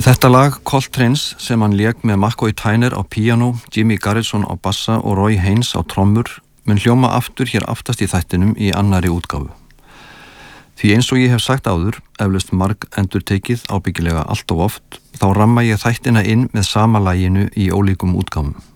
Þetta lag, Coltrane's, sem hann lék með McCoy Tyner á píanó, Jimmy Garrison á bassa og Roy Haynes á trommur, mun hljóma aftur hér aftast í þættinum í annari útgáfu. Því eins og ég hef sagt áður, eflaust marg endurtekið ábyggilega allt of oft, þá ramma ég þættina inn með sama laginu í ólíkum útgáfum.